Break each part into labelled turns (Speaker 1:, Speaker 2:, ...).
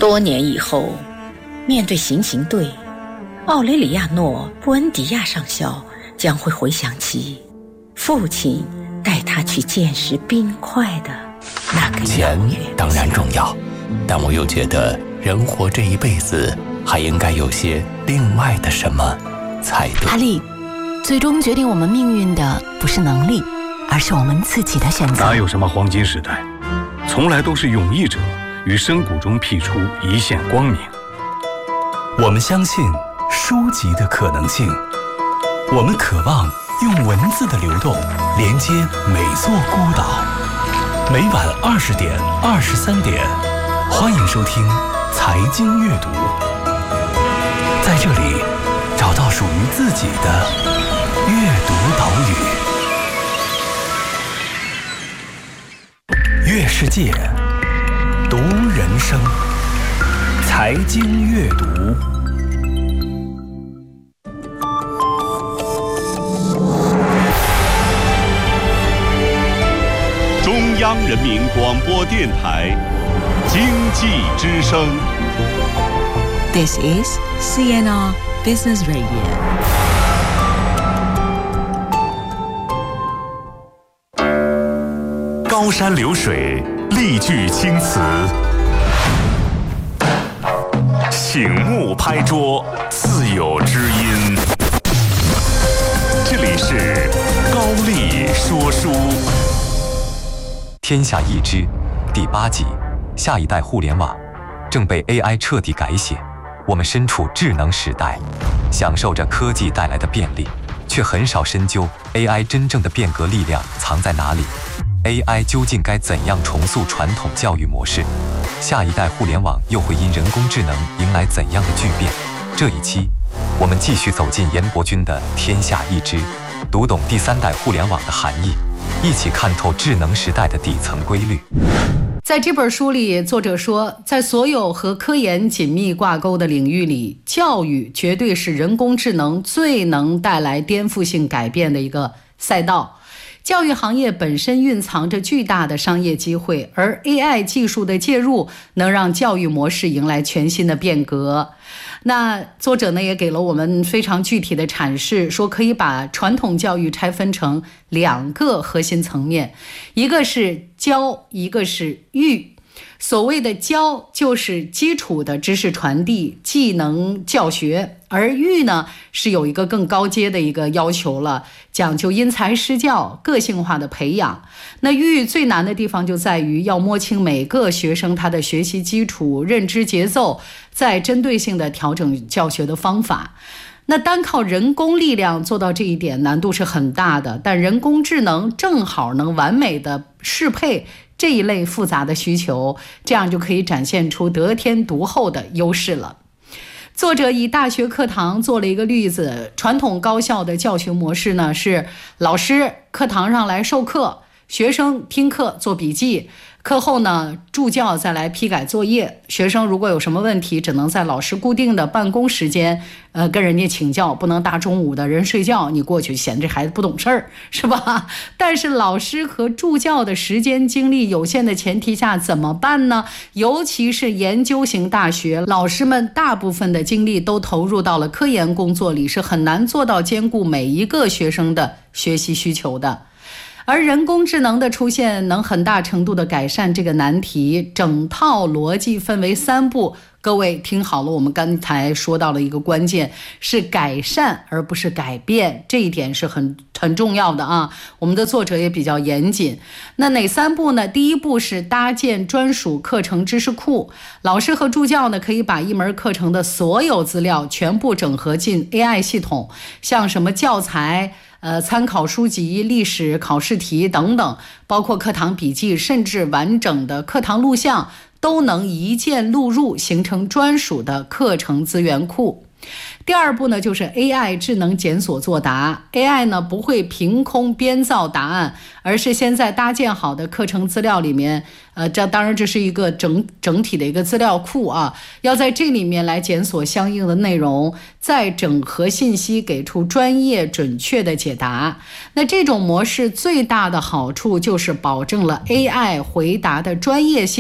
Speaker 1: 多年以后，面对行刑队，奥雷里亚诺·布恩迪亚上校将会回想起父亲带他去见识冰块的那个
Speaker 2: 钱当然重要，但我又觉得人活这一辈子还应该有些另外的什么才对。
Speaker 3: 阿力，最终决定我们命运的不是能力，而是我们自己的选择。
Speaker 4: 哪有什么黄金时代，从来都是勇毅者于深谷中辟出一线光明。
Speaker 5: 我们相信书籍的可能性，我们渴望用文字的流动连接每座孤岛。每晚20点、23点，欢迎收听财经阅读，在这里找到属于自己的阅读岛屿。阅世界，读人生，财经阅读。
Speaker 6: 中央人民广播电台经济之声。
Speaker 7: This is CNR Business Radio。
Speaker 6: 高山流水，丽句青词，醒目拍桌，自有知音。这里是高丽说书。
Speaker 8: 天下易知第8集，下一代互联网正被 AI 彻底改写。我们身处智能时代，享受着科技带来的便利，却很少深究 AI 真正的变革力量藏在哪里。AI 究竟该怎样重塑传统教育模式？下一代互联网又会因人工智能迎来怎样的巨变？这一期，我们继续走进严伯钧的《天下易知》，读懂第3代互联网的含义。一起看透智能时代的底层规律。
Speaker 9: 在这本书里，作者说，在所有和科研紧密挂钩的领域里，教育绝对是人工智能最能带来颠覆性改变的一个赛道。教育行业本身蕴藏着巨大的商业机会，而 AI 技术的介入能让教育模式迎来全新的变革。那作者呢也给了我们非常具体的阐释，说可以把传统教育拆分成2个核心层面，一个是教，一个是育。所谓的教就是基础的知识传递、技能教学，而育呢是有一个更高阶的一个要求了，讲究因材施教、个性化的培养。那育最难的地方就在于要摸清每个学生他的学习基础、认知节奏，再针对性的调整教学的方法。那单靠人工力量做到这一点难度是很大的，但人工智能正好能完美的适配这一类复杂的需求，这样就可以展现出得天独厚的优势了。作者以大学课堂做了一个例子，传统高校的教学模式呢是老师课堂上来授课，学生听课做笔记，课后呢助教再来批改作业，学生如果有什么问题只能在老师固定的办公时间跟人家请教，不能大中午的人睡觉你过去嫌这孩子不懂事儿，是吧？但是老师和助教的时间精力有限的前提下怎么办呢？尤其是研究型大学，老师们大部分的精力都投入到了科研工作里，是很难做到兼顾每一个学生的学习需求的。而人工智能的出现能很大程度的改善这个难题，整套逻辑分为3步。各位听好了，我们刚才说到了一个关键，是改善而不是改变，这一点是很重要的啊。我们的作者也比较严谨。那哪3步呢？第一步是搭建专属课程知识库，老师和助教呢可以把一门课程的所有资料全部整合进 AI 系统，像什么教材、参考书籍、历史考试题等等，包括课堂笔记，甚至完整的课堂录像，都能一键录入，形成专属的课程资源库。第2步呢，就是 AI 智能检索作答。 AI 呢不会凭空编造答案，而是先在搭建好的课程资料里面，当然这是一个整体的一个资料库啊，要在这里面来检索相应的内容，再整合信息，给出专业准确的解答。那这种模式最大的好处就是保证了 AI 回答的专业性，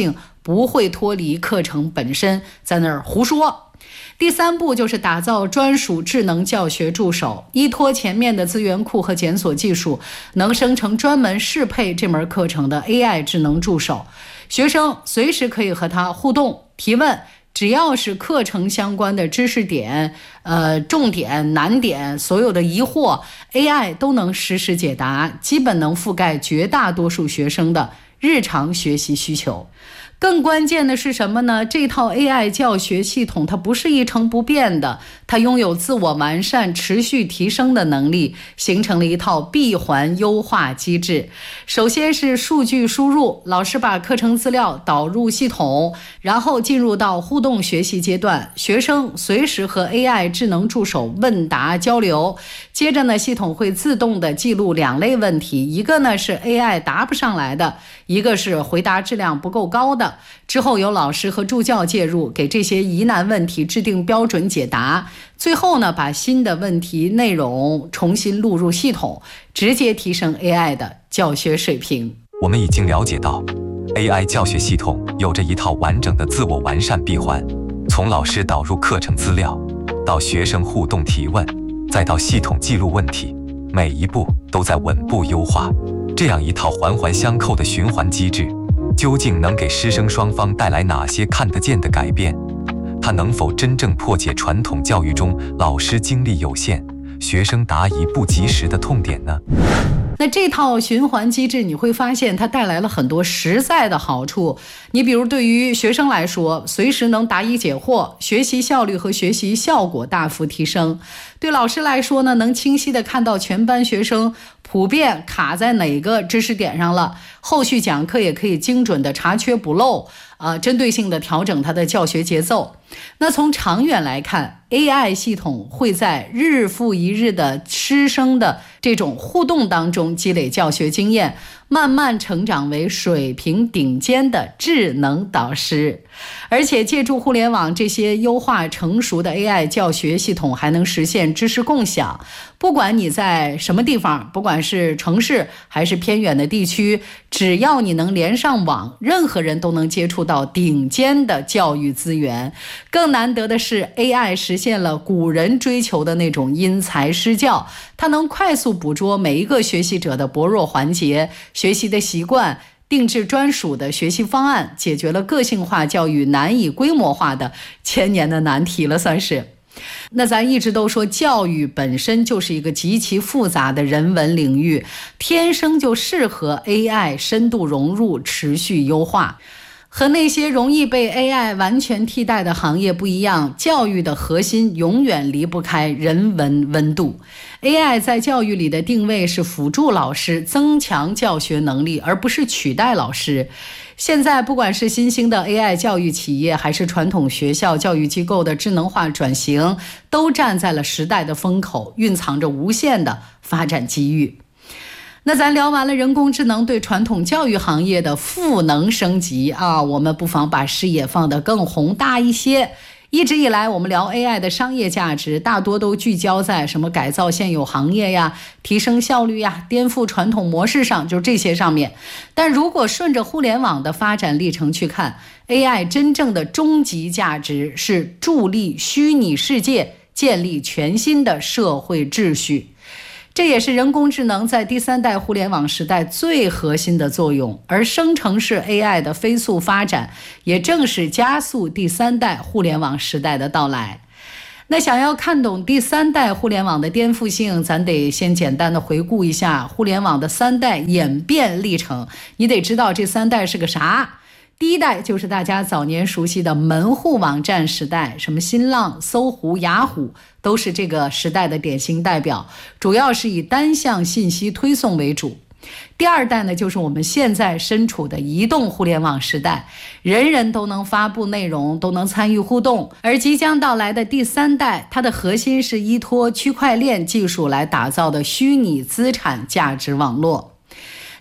Speaker 9: 不会脱离课程本身在那儿胡说。第3步就是打造专属智能教学助手，依托前面的资源库和检索技术，能生成专门适配这门课程的 AI 智能助手，学生随时可以和它互动提问，只要是课程相关的知识点、重点、难点，所有的疑惑 AI 都能实时解答，基本能覆盖绝大多数学生的日常学习需求。更关键的是什么呢？这套 AI 教学系统它不是一成不变的，它拥有自我完善、持续提升的能力，形成了一套闭环优化机制。首先是数据输入，老师把课程资料导入系统，然后进入到互动学习阶段，学生随时和 AI 智能助手问答交流。接着呢，系统会自动的记录2类问题，一个呢是 AI 答不上来的，一个是回答质量不够高的。之后由老师和助教介入，给这些疑难问题制定标准解答。最后呢，把新的问题内容重新录入系统，直接提升 AI 的教学水平。
Speaker 8: 我们已经了解到 AI 教学系统有着一套完整的自我完善闭环，从老师导入课程资料，到学生互动提问，再到系统记录问题，每一步都在稳步优化。这样一套环环相扣的循环机制，究竟能给师生双方带来哪些看得见的改变？它能否真正破解传统教育中老师精力有限、学生答疑不及时的痛点呢？
Speaker 9: 那这套循环机制你会发现它带来了很多实在的好处。你比如对于学生来说，随时能答疑解惑，学习效率和学习效果大幅提升。对老师来说呢，能清晰地看到全班学生普遍卡在哪个知识点上了，后续讲课也可以精准的查缺补漏，针对性的调整它的教学节奏。那从长远来看， AI 系统会在日复一日的师生的这种互动当中积累教学经验，慢慢成长为水平顶尖的智能导师。而且借助互联网这些优化成熟的 AI 教学系统，还能实现知识共享。不管你在什么地方，不管是城市还是偏远的地区，只要你能连上网，任何人都能接触到顶尖的教育资源。更难得的是 AI 实现了古人追求的那种因材施教，它能快速捕捉每一个学习者的薄弱环节、学习的习惯，定制专属的学习方案，解决了个性化教育难以规模化的千年的难题了，算是。那咱一直都说，教育本身就是一个极其复杂的人文领域，天生就适合 AI 深度融入、持续优化。和那些容易被 AI 完全替代的行业不一样，教育的核心永远离不开人文温度。AI 在教育里的定位是辅助老师，增强教学能力，而不是取代老师。现在不管是新兴的 AI 教育企业，还是传统学校教育机构的智能化转型，都站在了时代的风口，蕴藏着无限的发展机遇。那咱聊完了人工智能对传统教育行业的赋能升级我们不妨把视野放得更宏大一些。一直以来我们聊 AI 的商业价值，大多都聚焦在什么改造现有行业呀、提升效率呀、颠覆传统模式上，就这些上面。但如果顺着互联网的发展历程去看， AI 真正的终极价值是助力虚拟世界建立全新的社会秩序。这也是人工智能在第3代互联网时代最核心的作用，而生成式 AI 的飞速发展，也正是加速第3代互联网时代的到来。那想要看懂第3代互联网的颠覆性，咱得先简单的回顾一下互联网的3代演变历程。你得知道这3代是个啥。第一代就是大家早年熟悉的门户网站时代，什么新浪、搜狐、雅虎都是这个时代的典型代表，主要是以单向信息推送为主。第二代呢，就是我们现在身处的移动互联网时代，人人都能发布内容，都能参与互动。而即将到来的第3代，它的核心是依托区块链技术来打造的虚拟资产价值网络。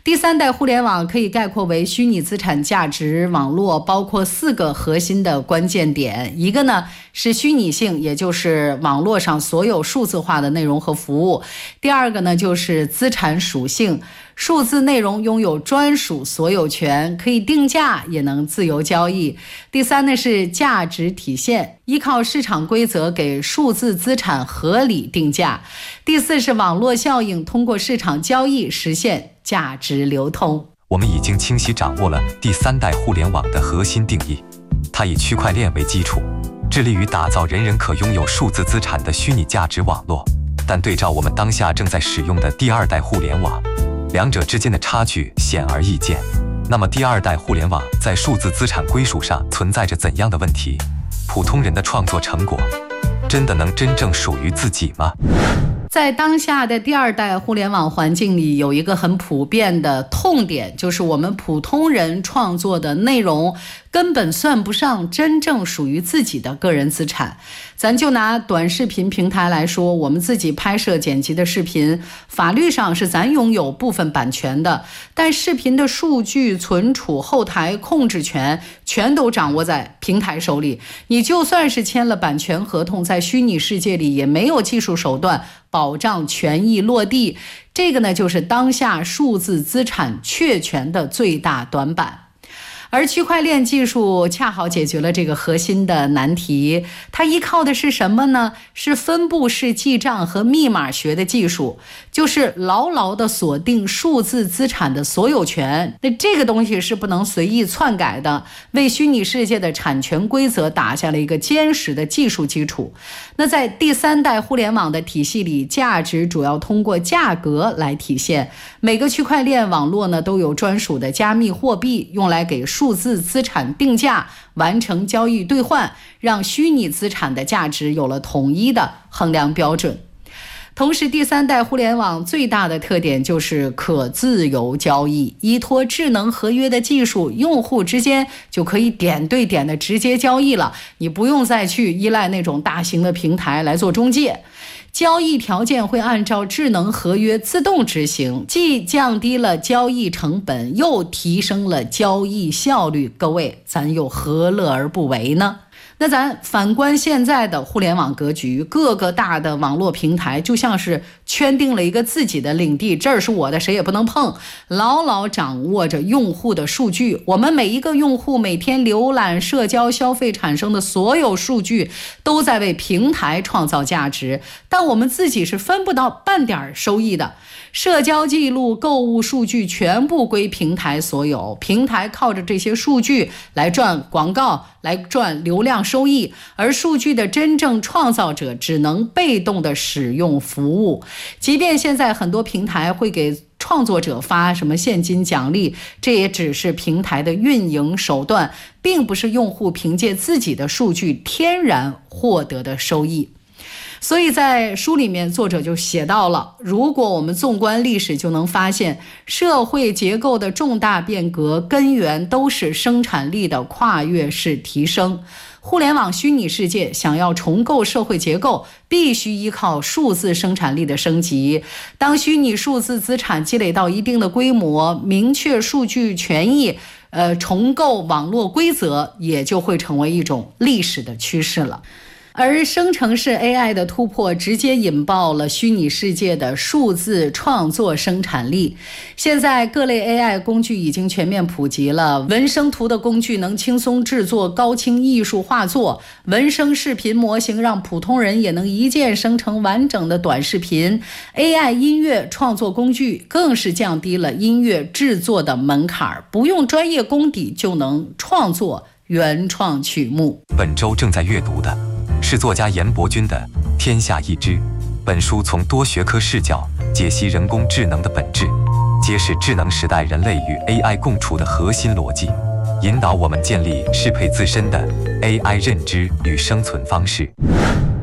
Speaker 9: 第三代互联网可以概括为虚拟资产价值网络，包括4个核心的关键点。一个呢是虚拟性，也就是网络上所有数字化的内容和服务。第二个呢就是资产属性，数字内容拥有专属所有权，可以定价也能自由交易。第三呢是价值体现，依靠市场规则给数字资产合理定价。第四是网络效应，通过市场交易实现价值流通。
Speaker 8: 我们已经清晰掌握了第三代互联网的核心定义，它以区块链为基础，致力于打造人人可拥有数字资产的虚拟价值网络。但对照我们当下正在使用的第二代互联网，两者之间的差距显而易见。那么第二代互联网在数字资产归属上存在着怎样的问题？普通人的创作成果真的能真正属于自己吗？
Speaker 9: 在当下的第二代互联网环境里，有一个很普遍的痛点，就是我们普通人创作的内容根本算不上真正属于自己的个人资产。咱就拿短视频平台来说，我们自己拍摄剪辑的视频，法律上是咱拥有部分版权的，但视频的数据存储、后台控制权全都掌握在平台手里。你就算是签了版权合同，在虚拟世界里也没有技术手段保障权益落地。这个呢，就是当下数字资产确权的最大短板。而区块链技术恰好解决了这个核心的难题。它依靠的是什么呢？是分布式记账和密码学的技术，就是牢牢地锁定数字资产的所有权。那这个东西是不能随意篡改的，为虚拟世界的产权规则打下了一个坚实的技术基础。那在第三代互联网的体系里，价值主要通过价格来体现。每个区块链网络呢都有专属的加密货币，用来给数字资产定价，完成交易兑换，让虚拟资产的价值有了统一的衡量标准。同时，第三代互联网最大的特点就是可自由交易，依托智能合约的技术，用户之间就可以点对点的直接交易了，你不用再去依赖那种大型的平台来做中介。交易条件会按照智能合约自动执行，既降低了交易成本，又提升了交易效率。各位，咱又何乐而不为呢？那咱反观现在的互联网格局，各个大的网络平台就像是圈定了一个自己的领地，这儿是我的，谁也不能碰，牢牢掌握着用户的数据。我们每一个用户每天浏览、社交、消费产生的所有数据，都在为平台创造价值，但我们自己是分不到半点收益的。社交记录、购物数据全部归平台所有，平台靠着这些数据来赚广告，来赚流量收益，而数据的真正创造者只能被动的使用服务。即便现在很多平台会给创作者发什么现金奖励，这也只是平台的运营手段，并不是用户凭借自己的数据天然获得的收益。所以在书里面，作者就写到了，如果我们纵观历史，就能发现社会结构的重大变革根源都是生产力的跨越式提升。互联网虚拟世界想要重构社会结构，必须依靠数字生产力的升级。当虚拟数字资产积累到一定的规模，明确数据权益，重构网络规则，也就会成为一种历史的趋势了。而生成式 AI 的突破直接引爆了虚拟世界的数字创作生产力。现在各类 AI 工具已经全面普及了，文生图的工具能轻松制作高清艺术画作，文生视频模型让普通人也能一键生成完整的短视频， AI 音乐创作工具更是降低了音乐制作的门槛，不用专业功底就能创作原创曲目。
Speaker 8: 本周正在阅读的是作家严伯钧的《天下一知》。本书从多学科视角解析人工智能的本质，揭示智能时代人类与 AI 共处的核心逻辑，引导我们建立适配自身的 AI 认知与生存方式。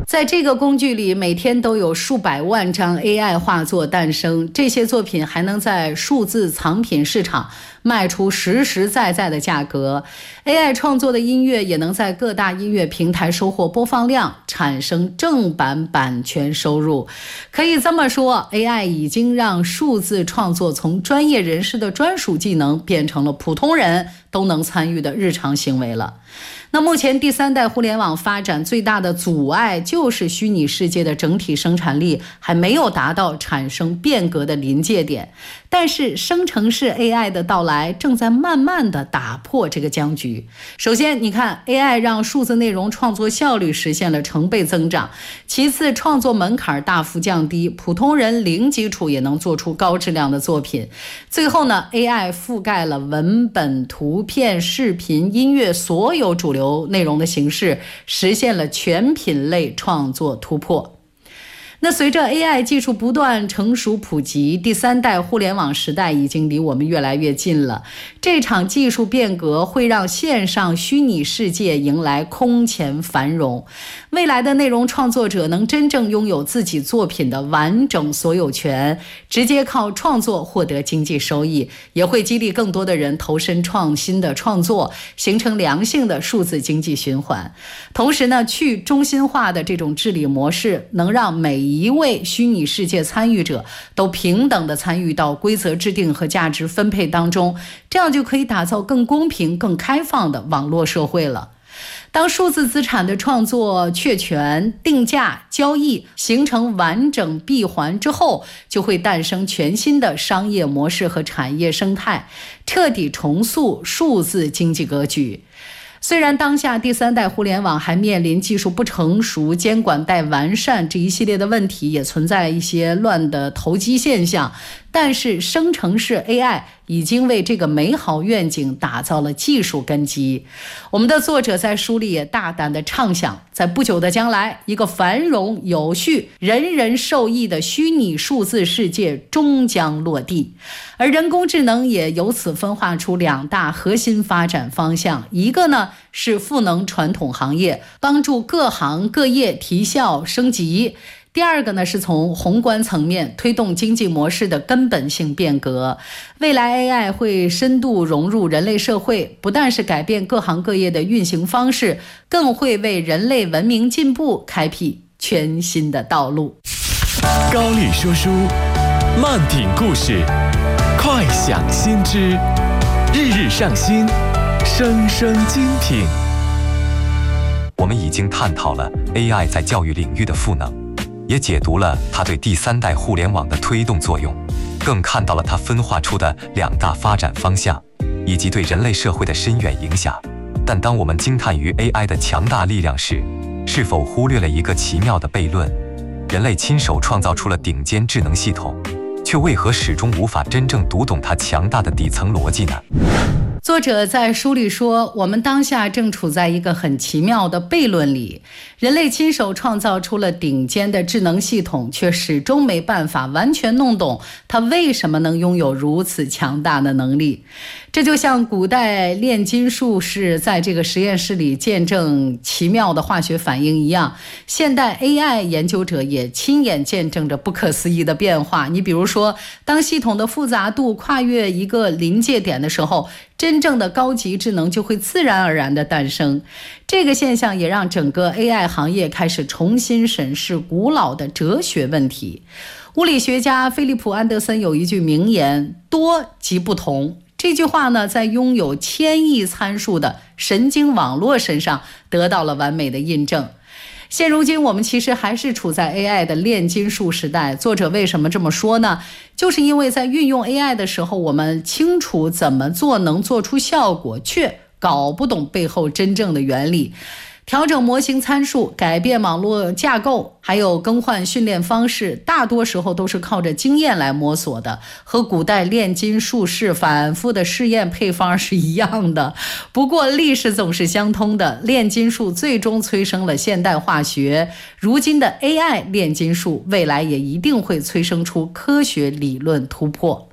Speaker 9: 在这个工具里，每天都有数百万张 AI 画作诞生，这些作品还能在数字藏品市场卖出实实在在的价格。AI 创作的音乐也能在各大音乐平台收获播放量，产生正版版权收入。可以这么说， AI 已经让数字创作从专业人士的专属技能变成了普通人都能参与的日常行为了。那目前第三代互联网发展最大的阻碍就是虚拟世界的整体生产力还没有达到产生变革的临界点，但是生成式 AI 的到来正在慢慢的打破这个僵局。首先你看 AI 让数字内容创作效率实现了成倍增长，其次创作门槛大幅降低，普通人零基础也能做出高质量的作品。最后呢， AI 覆盖了文本、图片、视频、音乐所有主流内容的形式，实现了全品类创作突破。那随着 AI 技术不断成熟普及，第三代互联网时代已经离我们越来越近了。这场技术变革会让线上虚拟世界迎来空前繁荣，未来的内容创作者能真正拥有自己作品的完整所有权，直接靠创作获得经济收益，也会激励更多的人投身创新的创作，形成良性的数字经济循环。同时呢，去中心化的这种治理模式能让每一位虚拟世界参与者都平等地参与到规则制定和价值分配当中，这样就可以打造更公平、更开放的网络社会了。当数字资产的创作、确权、定价、交易形成完整闭环之后，就会诞生全新的商业模式和产业生态，彻底重塑数字经济格局。虽然当下第三代互联网还面临技术不成熟、监管待完善这一系列的问题，也存在一些乱的投机现象，但是生成式 AI 已经为这个美好愿景打造了技术根基。我们的作者在书里也大胆地畅想，在不久的将来，一个繁荣有序、人人受益的虚拟数字世界终将落地，而人工智能也由此分化出两大核心发展方向，一个呢是赋能传统行业，帮助各行各业提效升级；第二个呢是从宏观层面推动经济模式的根本性变革。未来 AI 会深度融入人类社会，不但是改变各行各业的运行方式，更会为人类文明进步开辟全新的道路。
Speaker 10: 高丽说书，慢品故事，快享新知，日日上新，声声精品。
Speaker 8: 我们已经探讨了 AI 在教育领域的赋能，也解读了它对第三代互联网的推动作用，更看到了它分化出的两大发展方向，以及对人类社会的深远影响。但当我们惊叹于 AI 的强大力量时，是否忽略了一个奇妙的悖论？人类亲手创造出了顶尖智能系统，却为何始终无法真正读懂它强大的底层逻辑呢？
Speaker 9: 作者在书里说，我们当下正处在一个很奇妙的悖论里，人类亲手创造出了顶尖的智能系统，却始终没办法完全弄懂它为什么能拥有如此强大的能力。这就像古代炼金术士在这个实验室里见证奇妙的化学反应一样，现代 AI 研究者也亲眼见证着不可思议的变化。你比如说，当系统的复杂度跨越一个临界点的时候，真正的高级智能就会自然而然的诞生。这个现象也让整个 AI 行业开始重新审视古老的哲学问题。物理学家菲利普·安德森有一句名言：多即不同。这句话呢，在拥有1000亿参数的神经网络身上得到了完美的印证。现如今我们其实还是处在 AI 的炼金术时代。作者为什么这么说呢？就是因为在运用 AI 的时候，我们清楚怎么做能做出效果，却搞不懂背后真正的原理。调整模型参数、改变网络架构，还有更换训练方式，大多时候都是靠着经验来摸索的，和古代炼金术士反复的试验配方是一样的。不过历史总是相通的，炼金术最终催生了现代化学，如今的 AI 炼金术未来也一定会催生出科学理论突破。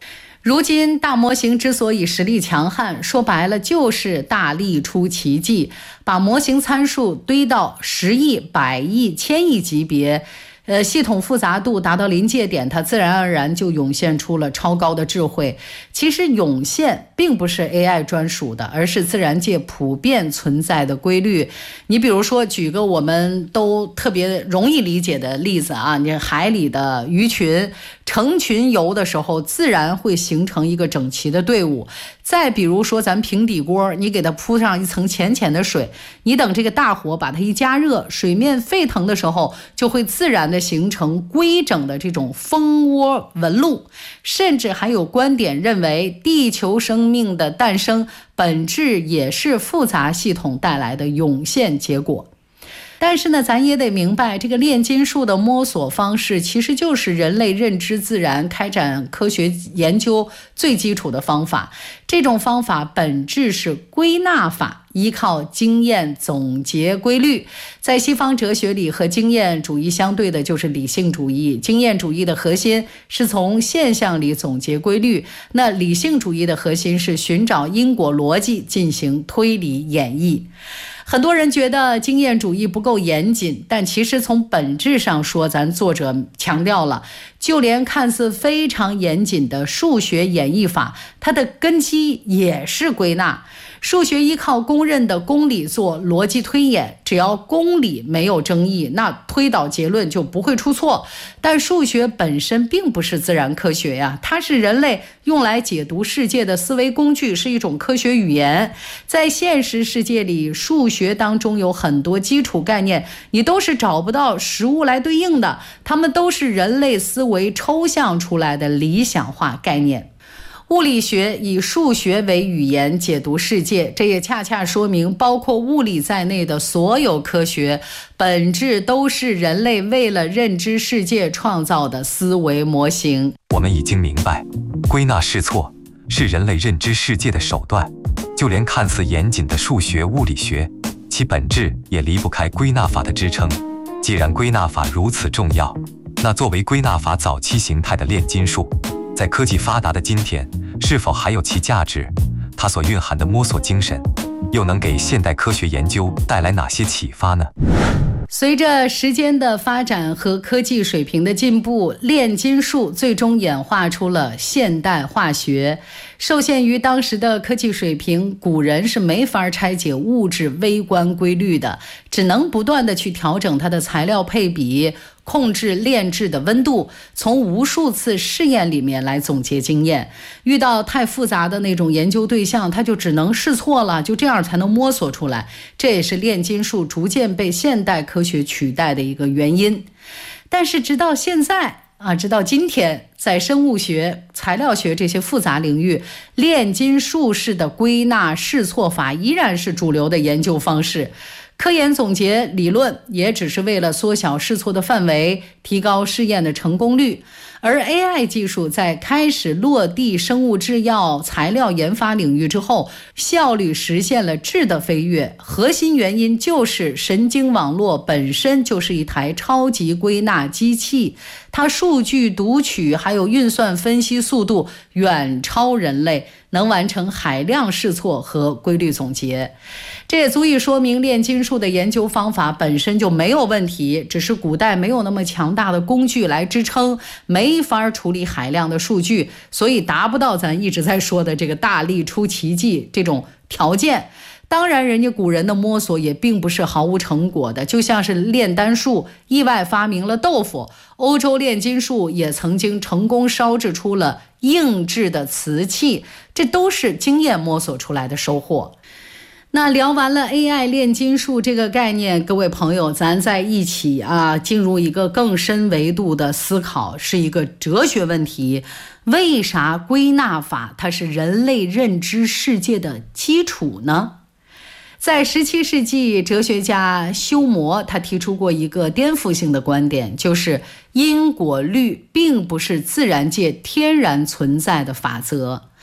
Speaker 9: 如今大模型之所以实力强悍，说白了就是大力出奇迹，把模型参数堆到10亿、100亿、1000亿级别，系统复杂度达到临界点，它自然而然就涌现出了超高的智慧。其实涌现并不是 AI 专属的，而是自然界普遍存在的规律。你比如说，举个我们都特别容易理解的例子啊，你海里的鱼群成群游的时候，自然会形成一个整齐的队伍。再比如说咱平底锅，你给它铺上一层浅浅的水，你等这个大火把它一加热，水面沸腾的时候，就会自然的形成规整的这种蜂窝纹路。甚至还有观点认为，地球生命的诞生本质也是复杂系统带来的涌现结果。但是呢，咱也得明白，这个炼金术的摸索方式其实就是人类认知自然、开展科学研究最基础的方法。这种方法本质是归纳法，依靠经验总结规律。在西方哲学里，和经验主义相对的就是理性主义。经验主义的核心是从现象里总结规律，那理性主义的核心是寻找因果逻辑，进行推理演绎。很多人觉得经验主义不够严谨，但其实从本质上说，咱作者强调了，就连看似非常严谨的数学演绎法，它的根基也是归纳。数学依靠公认的公理做逻辑推演，只要公理没有争议，那推导结论就不会出错。但数学本身并不是自然科学呀，它是人类用来解读世界的思维工具，是一种科学语言。在现实世界里，数学当中有很多基础概念，你都是找不到实物来对应的，它们都是人类思维抽象出来的理想化概念。物理学以数学为语言解读世界，这也恰恰说明包括物理在内的所有科学本质都是人类为了认知世界创造的思维模型。
Speaker 8: 我们已经明白，归纳试错是人类认知世界的手段，就连看似严谨的数学、物理学，其本质也离不开归纳法的支撑。既然归纳法如此重要，那作为归纳法早期形态的炼金术，在科技发达的今天，是否还有其价值？它所蕴含的摸索精神，又能给现代科学研究带来哪些启发呢？
Speaker 9: 随着时间的发展和科技水平的进步，炼金术最终演化出了现代化学。受限于当时的科技水平，古人是没法拆解物质微观规律的，只能不断的去调整它的材料配比，控制炼制的温度，从无数次试验里面来总结经验。遇到太复杂的那种研究对象，他就只能试错了，就这样才能摸索出来。这也是炼金术逐渐被现代科学取代的一个原因。但是直到现在直到今天，在生物学、材料学这些复杂领域，炼金术式的归纳试错法依然是主流的研究方式。科研总结理论也只是为了缩小试错的范围，提高试验的成功率。而 AI 技术在开始落地生物制药、材料研发领域之后，效率实现了质的飞跃。核心原因就是神经网络本身就是一台超级归纳机器，它数据读取还有运算分析速度远超人类，能完成海量试错和规律总结。这也足以说明炼金术的研究方法本身就没有问题，只是古代没有那么强大的工具来支撑，没法处理海量的数据，所以达不到咱一直在说的这个大力出奇迹这种条件。当然人家古人的摸索也并不是毫无成果的，就像是炼丹术意外发明了豆腐，欧洲炼金术也曾经成功烧制出了硬质的瓷器，这都是经验摸索出来的收获。那聊完了 AI 炼金术这个概念，各位朋友，咱在一起进入一个更深维度的思考，是一个哲学问题。为啥归纳法它是人类认知世界的基础呢？在17世纪，哲学家休谟他提出过一个颠覆性的观点，就是因果律并不是自然界天然存在的法则。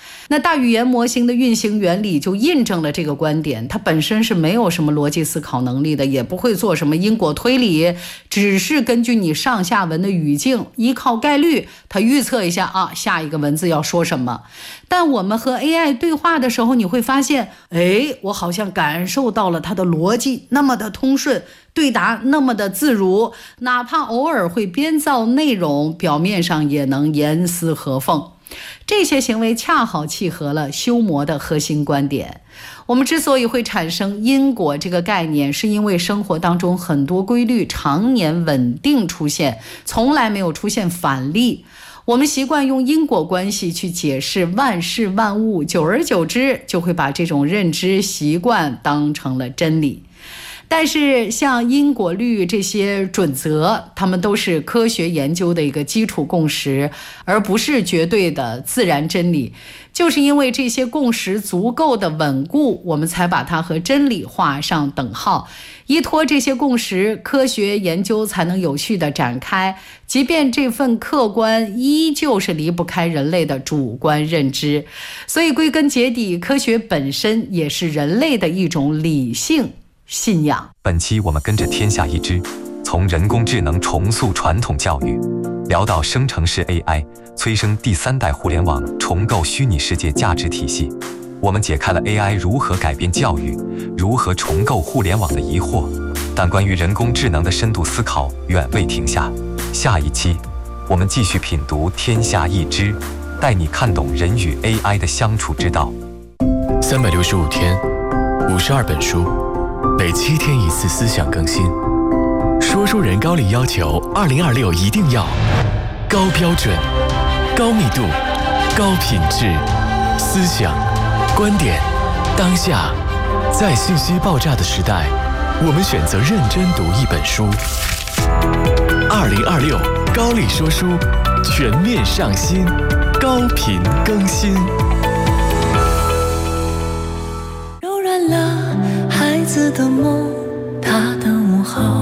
Speaker 9: 那大语言模型的运行原理就印证了这个观点，它本身是没有什么逻辑思考能力的，也不会做什么因果推理，只是根据你上下文的语境，依靠概率，它预测一下啊，下一个文字要说什么。但我们和 AI 对话的时候，你会发现，我好像感受到了它的逻辑那么的通顺，对答那么的自如，哪怕偶尔会编造内容，表面上也能严丝合缝。这些行为恰好契合了修谟的核心观点。我们之所以会产生因果这个概念，是因为生活当中很多规律常年稳定出现，从来没有出现反例。我们习惯用因果关系去解释万事万物，久而久之就会把这种认知习惯当成了真理。但是像因果律这些准则，它们都是科学研究的一个基础共识，而不是绝对的自然真理。就是因为这些共识足够的稳固，我们才把它和真理画上等号。依托这些共识，科学研究才能有序地展开，即便这份客观依旧是离不开人类的主观认知。所以归根结底，科学本身也是人类的一种理性信仰。
Speaker 8: 本期我们跟着天下一知，从人工智能重塑传统教育，聊到生成式 AI 催生第3代互联网，重构虚拟世界价值体系。我们解开了 AI 如何改变教育，如何重构互联网的疑惑。但关于人工智能的深度思考远未停下。下一期，我们继续品读天下一知，带你看懂人与 AI 的相处之道。
Speaker 10: 365天，52本书，每7天1次思想更新。说书人高丽要求2026一定要高标准、高密度、高品质，思想、观点，当下，在信息爆炸的时代，我们选择认真读一本书。2026高丽说书，全面上新，高频更新。
Speaker 11: 柔软了孩子的梦，他的午后。